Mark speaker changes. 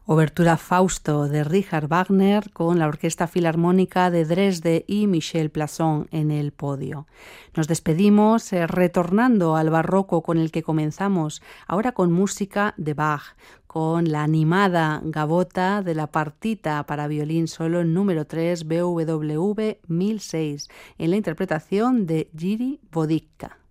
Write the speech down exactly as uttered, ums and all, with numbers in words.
Speaker 1: Obertura Fausto de Richard Wagner con la Orquesta Filarmónica de Dresde y Michel Plasson en el podio. Nos despedimos eh, retornando al barroco con el que comenzamos, ahora con música de Bach, con la animada gavota de la partita para violín solo número tres B W V mil seis, en la interpretación de Jiří Bodyka.